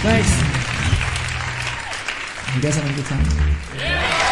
Thanks. You guys having a good time? Yeah.